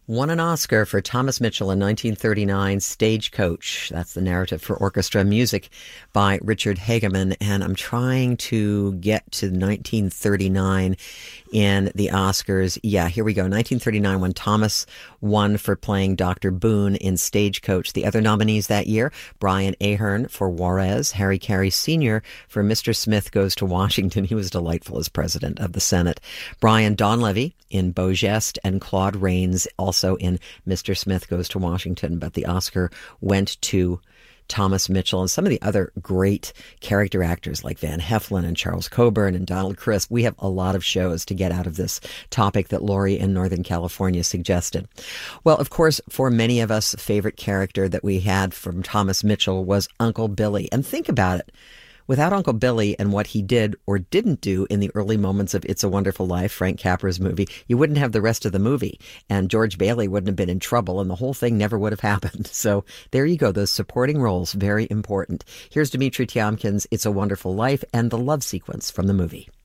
Won an Oscar for Thomas Mitchell in 1939, Stagecoach. That's the narrative for orchestra music by Richard Hageman. And I'm trying to get to 1939 in the Oscars. Yeah, here we go. 1939 when Thomas won for playing Dr. Boone in Stagecoach. The other nominees that year, Brian Ahern for Juarez, Harry Carey Sr. for Mr. Smith Goes to Washington. He was delightful as president of the Senate. Brian Donlevy in Beau Geste, and Claude Rains also in Mr. Smith Goes to Washington. But the Oscar went to Thomas Mitchell and some of the other great character actors like Van Heflin and Charles Coburn and Donald Crisp. We have a lot of shows to get out of this topic that Lori in Northern California suggested. Well, of course, for many of us, favorite character that we had from Thomas Mitchell was Uncle Billy. And think about it. Without Uncle Billy and what he did or didn't do in the early moments of It's a Wonderful Life, Frank Capra's movie, you wouldn't have the rest of the movie. And George Bailey wouldn't have been in trouble, and the whole thing never would have happened. So there you go. Those supporting roles, very important. Here's Dimitri Tiomkin's It's a Wonderful Life and the love sequence from the movie.